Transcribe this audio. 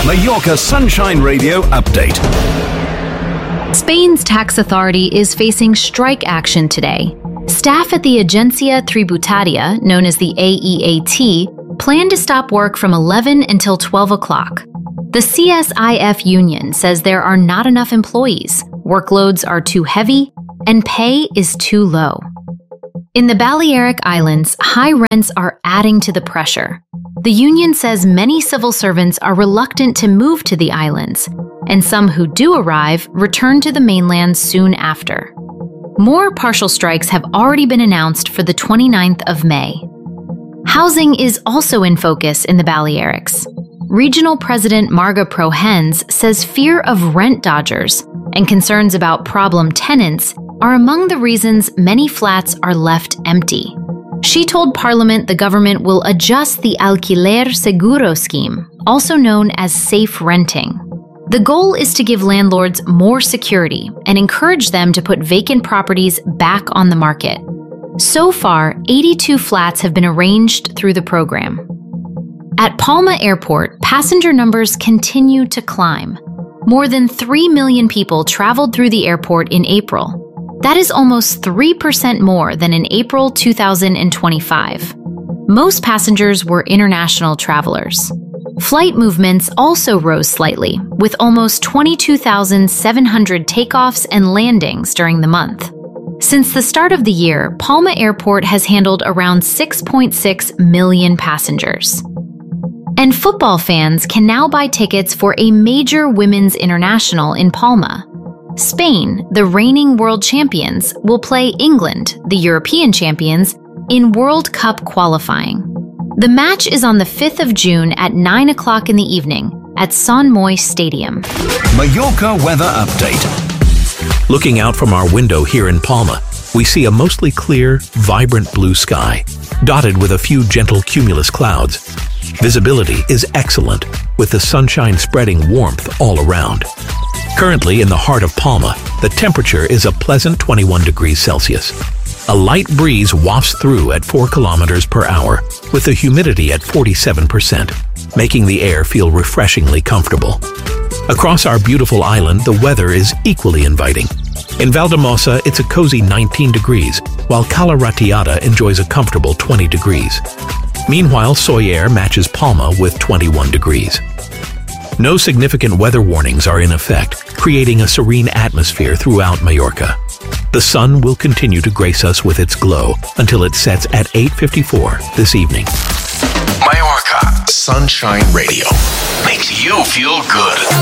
Mallorca Sunshine Radio Update. Spain's tax authority is facing strike action today. Staff at the Agencia Tributaria, known as the AEAT, plan to stop work from 11 until 12 o'clock. The CSIF union says there are not enough employees, workloads are too heavy, and pay is too low. In the Balearic Islands, high rents are adding to the pressure. The union says many civil servants are reluctant to move to the islands, and some who do arrive return to the mainland soon after. More partial strikes have already been announced for the 29th of May. Housing is also in focus in the Balearics. Regional President Marga Prohens says fear of rent dodgers and concerns about problem tenants are among the reasons many flats are left empty. She told Parliament the government will adjust the Alquiler Seguro scheme, also known as safe renting. The goal is to give landlords more security and encourage them to put vacant properties back on the market. So far, 82 flats have been arranged through the program. At Palma Airport, passenger numbers continue to climb. More than 3 million people traveled through the airport in April. That is almost 3% more than in April 2025. Most passengers were international travelers. Flight movements also rose slightly, with almost 22,700 takeoffs and landings during the month. Since the start of the year, Palma Airport has handled around 6.6 million passengers. And football fans can now buy tickets for a major women's international in Palma. Spain, the reigning world champions, will play England, the European champions, in World Cup qualifying. The match is on the 5th of June at 9 o'clock in the evening at Sant Moix Stadium. Mallorca weather update. Looking out from our window here in Palma, we see a mostly clear, vibrant blue sky, dotted with a few gentle cumulus clouds. Visibility is excellent, with the sunshine spreading warmth all around. Currently in the heart of Palma, the temperature is a pleasant 21 degrees Celsius. A light breeze wafts through at 4 kilometers per hour, with the humidity at 47%, making the air feel refreshingly comfortable. Across our beautiful island, the weather is equally inviting. In Valdemossa, it's a cozy 19 degrees, while Cala Ratiada enjoys a comfortable 20 degrees. Meanwhile, Soller matches Palma with 21 degrees. No significant weather warnings are in effect, creating a serene atmosphere throughout Mallorca. The sun will continue to grace us with its glow until it sets at 8:54 this evening. Mallorca Sunshine Radio makes you feel good.